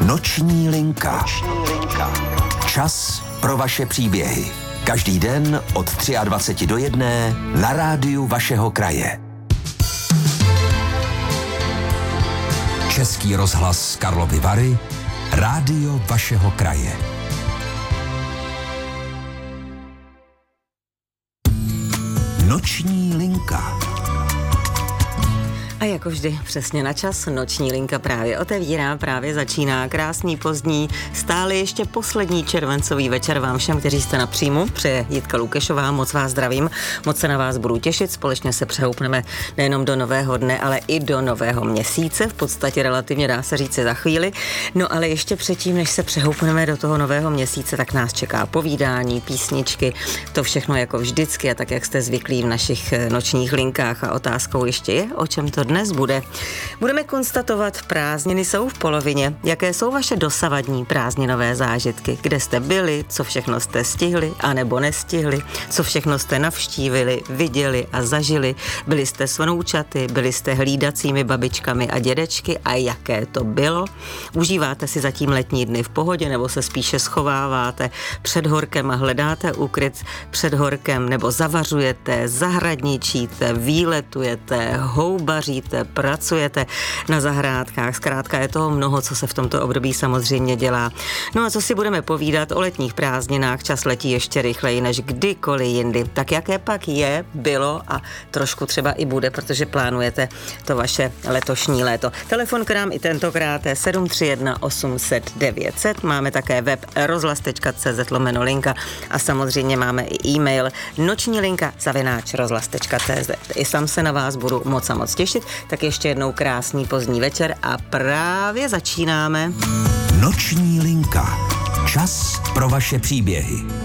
Noční linka. Čas pro vaše příběhy. Každý den od 23 do 1 na rádiu vašeho kraje. Český rozhlas Karlovy Vary, rádio vašeho kraje. Noční linka. A jako vždy přesně na čas, noční linka právě otevírá, právě začíná. Krásný pozdní, stále ještě poslední červencový večer vám všem, kteří jste na příjmu. Přeje Jitka Lukešová, moc vás zdravím, moc se na vás budu těšit. Společně se přehoupneme nejenom do nového dne, ale i do nového měsíce, v podstatě relativně dá se říci za chvíli. No ale ještě předtím, než se přehoupneme do toho nového měsíce, tak nás čeká povídání, písničky, to všechno jako vždycky a tak, jak jste zvyklí v našich nočních linkách. A otázkou ještě je, o čem to dnes bude. Budeme konstatovat, prázdniny jsou v polovině. Jaké jsou vaše dosavadní prázdninové zážitky? Kde jste byli, co všechno jste stihli, anebo nestihli, co všechno jste navštívili, viděli a zažili? Byli jste s vnoučaty, byli jste hlídacími babičkami a dědečky a jaké to bylo? Užíváte si zatím letní dny v pohodě, nebo se spíše schováváte před horkem a hledáte úkryt před horkem, nebo zavařujete, zahradničíte, výletujete, houbaříte, pracujete na zahrádkách, zkrátka je toho mnoho, co se v tomto období samozřejmě dělá. No a co si budeme povídat o letních prázdninách, čas letí ještě rychleji než kdykoliv jindy. Tak jaké pak je, bylo a trošku třeba i bude, protože plánujete to vaše letošní léto. Telefon k nám i tentokrát je 731 800 900, máme také web rozhlas.cz/linka a samozřejmě máme i e-mail nočnilinka@rozhlas.cz. I sam se na vás budu moc a moc těšit. Tak ještě jednou krásný pozdní večer a právě začínáme. Noční linka. Čas pro vaše příběhy.